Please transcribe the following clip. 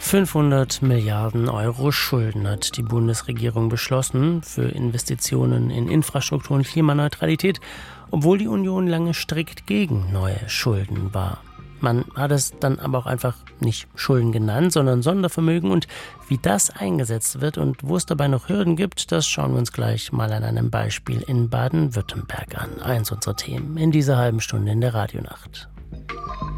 500 Milliarden Euro Schulden hat die Bundesregierung beschlossen für Investitionen in Infrastruktur und Klimaneutralität, obwohl die Union lange strikt gegen neue Schulden war. Man hat es dann aber auch einfach nicht Schulden genannt, sondern Sondervermögen. Und wie das eingesetzt wird und wo es dabei noch Hürden gibt, das schauen wir uns gleich mal an einem Beispiel in Baden-Württemberg an. Eins unserer Themen in dieser halben Stunde in der Radionacht.